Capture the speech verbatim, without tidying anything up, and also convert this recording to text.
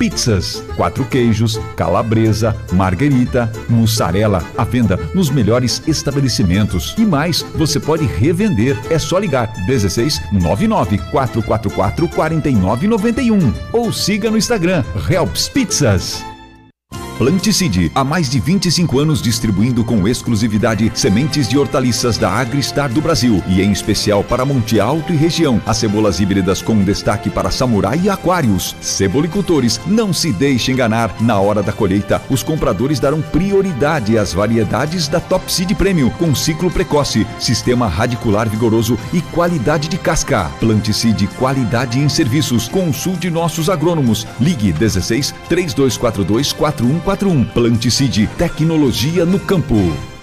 Pizzas. Quatro queijos, calabresa, marguerita, mussarela, à venda nos melhores estabelecimentos. E mais, você pode revender. É só ligar dezesseis nove nove quatro quatro quatro quatro nove nove um ou siga no Instagram Helps Pizzas. Planticide, há mais de vinte e cinco anos distribuindo com exclusividade sementes de hortaliças da Agristar do Brasil e em especial para Monte Alto e região. As cebolas híbridas com destaque para samurai e aquários. Cebolicultores, não se deixe enganar. Na hora da colheita, os compradores darão prioridade às variedades da Top Seed Premium com ciclo precoce, sistema radicular vigoroso e qualidade de casca. Planticide, qualidade em serviços. Consulte nossos agrônomos. Ligue dezesseis, três dois quatro dois, quatro um quatro um. Planticide, tecnologia no campo.